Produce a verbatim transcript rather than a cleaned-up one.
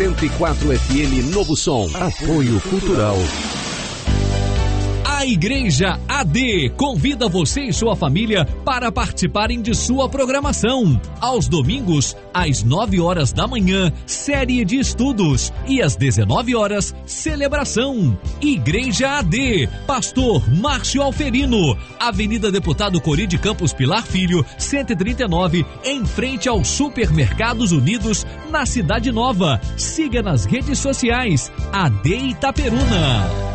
cento e quatro F M Novo Som. Apoio Cultural. A Igreja A D convida você e sua família para participarem de sua programação. Aos domingos, às nove horas da manhã, série de estudos. E às dezenove horas, celebração. Igreja A D, Pastor Márcio Alferino, Avenida Deputado Cori de Campos Pilar Filho, cento e trinta e nove, em frente aos Supermercados Unidos, na Cidade Nova. Siga nas redes sociais, A D Itaperuna.